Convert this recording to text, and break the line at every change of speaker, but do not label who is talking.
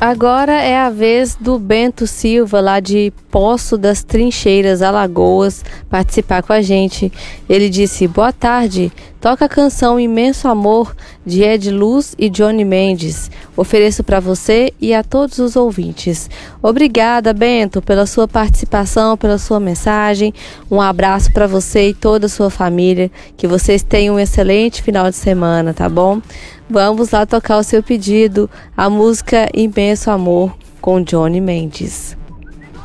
Agora é a vez do Bento Silva, lá de Poço das Trincheiras, Alagoas, participar com a gente. Ele disse: boa tarde, toca a canção Imenso Amor, de Ed Luz e Johnny Mendes. Ofereço para você e a todos os ouvintes. Obrigada, Bento, pela sua participação, pela sua mensagem. Um abraço para você e toda a sua família. Que vocês tenham um excelente final de semana, tá bom? Vamos lá tocar o seu pedido, a música Imenso Amor, com Johnny Mendes.